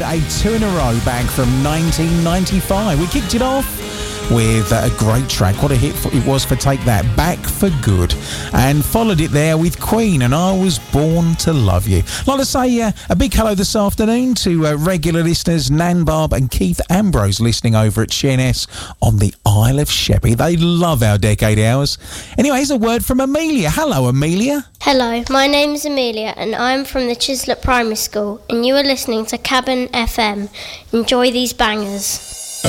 a 2 in a row back from 1995. We kicked it off with a great track. What a hit it was for Take That, Back for Good, and followed it there with Queen and I Was Born to Love You. I'd like to say a big hello this afternoon to regular listeners Nan Barb and Keith Ambrose listening over at Sheerness on the Isle of Sheppey. They love our Decade Hours. Anyway, here's a word from Amelia. Hello, Amelia. Hello, my name is Amelia and I'm from the Chislett Primary School and you are listening to Cabin FM. Enjoy these bangers.